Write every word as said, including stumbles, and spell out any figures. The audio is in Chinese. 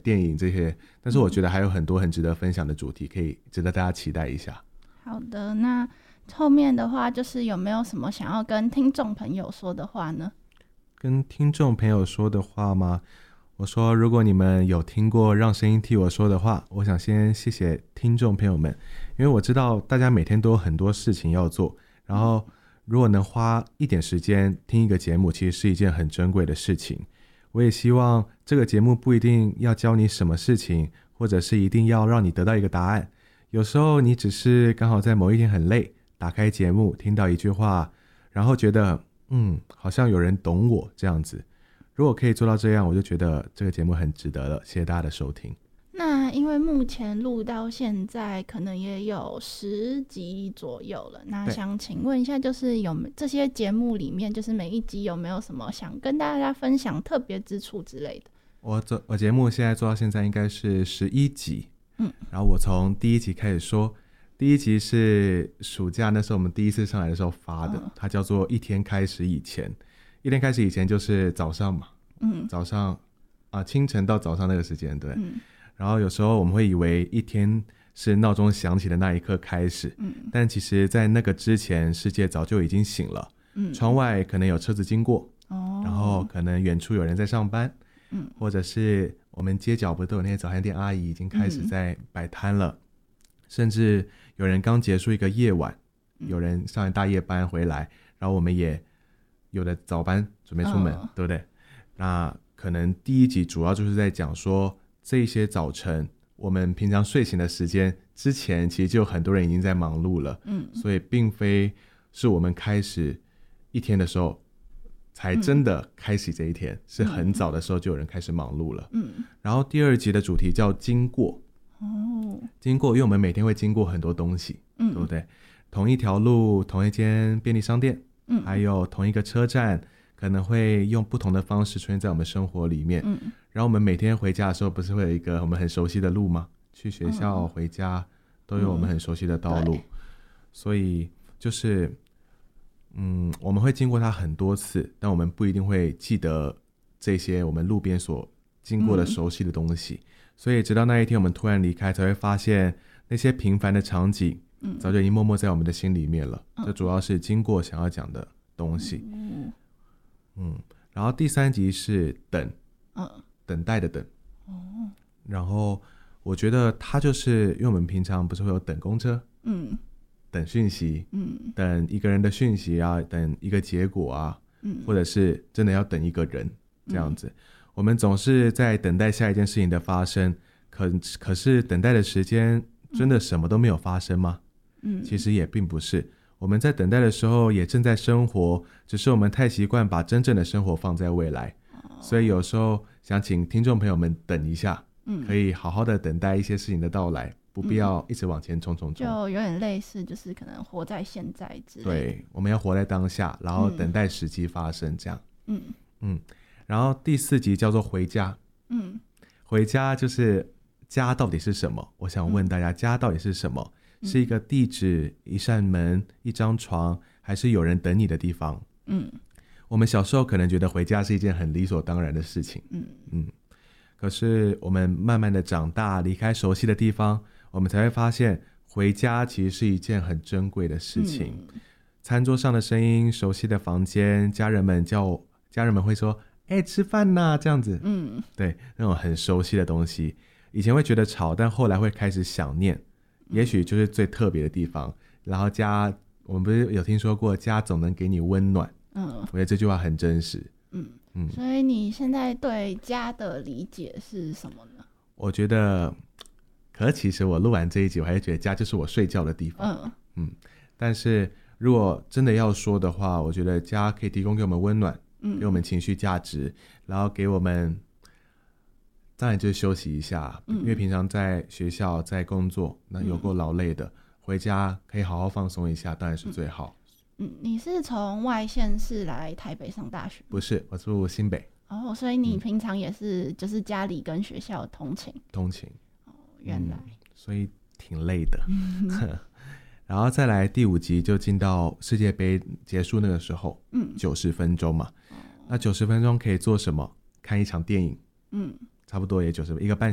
电影这些，但是我觉得还有很多很值得分享的主题，可以值得大家期待一下。 好的，那后面的话就是有没有什么想要跟听众朋友说的话呢？ 跟听众朋友说的话吗？我说如果你们有听过让声音替我说的话，我想先谢谢听众朋友们，因为我知道大家每天都有很多事情要做，然后如果能花一点时间听一个节目，其实是一件很珍贵的事情。我也希望这个节目不一定要教你什么事情，或者是一定要让你得到一个答案，有时候你只是刚好在某一天很累，打开节目听到一句话，然后觉得嗯，好像有人懂我这样子。如果可以做到这样，我就觉得这个节目很值得了。谢谢大家的收听。 那因为目前录到现在可能也有十集左右了，那想请问一下，就是有这些节目里面，就是每一集有没有什么想跟大家分享特别之处之类的？ 我做我节目现在做到现在应该是十一集，嗯，然后我从第一集开始说，第一集是暑假那时候我们第一次上来的时候发的，嗯、它叫做一天开始以前。一天开始以前就是早上嘛，嗯，早上啊清晨到早上那个时间，对，嗯，然后有时候我们会以为一天是闹钟响起的那一刻开始，嗯，但其实在那个之前世界早就已经醒了，嗯，窗外可能有车子经过，哦，然后可能远处有人在上班，嗯，或者是我们街角不都有那些早餐店阿姨已经开始在摆摊了，嗯，甚至有人刚结束一个夜晚，有人上完大夜班回来，然后我们也有的早班准备出门，哦，对不对？那可能第一集主要就是在讲说，这些早晨我们平常睡醒的时间之前，其实就有很多人已经在忙碌了，嗯，所以并非是我们开始一天的时候才真的开始这一天，嗯，是很早的时候就有人开始忙碌了，嗯。然后第二集的主题叫经过，哦，经过，因为我们每天会经过很多东西，嗯，对不对？同一条路，同一间便利商店，嗯，还有同一个车站，可能会用不同的方式出现在我们生活里面，嗯，然后我们每天回家的时候不是会有一个我们很熟悉的路吗？去学校回家都有我们很熟悉的道路，嗯，所以就是嗯，我们会经过它很多次，但我们不一定会记得这些我们路边所经过的熟悉的东西，嗯，所以直到那一天我们突然离开，才会发现那些平凡的场景早就已经默默在我们的心里面了，嗯，这主要是经过想要讲的东西，嗯嗯，然后第三集是等，嗯，等待的等，哦，然后我觉得它就是因为我们平常不是会有等公车，嗯，等讯息，嗯，等一个人的讯息啊，等一个结果啊，嗯，或者是真的要等一个人这样子，嗯，我们总是在等待下一件事情的发生，可可是等待的时间真的什么都没有发生吗？嗯，其实也并不是，我们在等待的时候也正在生活，只是我们太习惯把真正的生活放在未来，哦，所以有时候想请听众朋友们等一下，嗯，可以好好的等待一些事情的到来，不必要一直往前冲冲冲， 就有点类似就是可能活在现在之类的， 对，我们要活在当下，然后等待时机发生这样，嗯嗯，然后第四集叫做回家，嗯，回家就是家到底是什么？我想问大家，家到底是什么？是一个地址、一扇门、一张床，还是有人等你的地方？嗯，我们小时候可能觉得回家是一件很理所当然的事情，嗯嗯，可是我们慢慢的长大，离开熟悉的地方，我们才会发现回家其实是一件很珍贵的事情，嗯，餐桌上的声音，熟悉的房间，家人们叫家人们会说哎、欸，吃饭呐，这样子，嗯，对，那种很熟悉的东西，以前会觉得吵，但后来会开始想念，也许就是最特别的地方。然后家，我们不是有听说过家总能给你温暖，嗯，我觉得这句话很真实， 嗯嗯。所以你现在对家的理解是什么呢？ 我觉得，可是其实我录完这一集，我还是觉得家就是我睡觉的地方，嗯嗯。但是如果真的要说的话，我觉得家可以提供给我们温暖，嗯，给我们情绪价值，然后给我们。当然就是休息一下，嗯，因为平常在学校在工作，那有够劳累的，嗯，回家可以好好放松一下，当然是最好。 嗯，你是从外县市来台北上大学？ 不是，我住新北。 哦，所以你平常也是就是家里跟学校通勤？ 通勤。 哦，原来。嗯， 所以挺累的。然后再来第五集就进到世界杯结束那个时候，嗯，九十分钟嘛，哦，那九十分钟可以做什么？看一场电影，嗯。差不多也就是一个半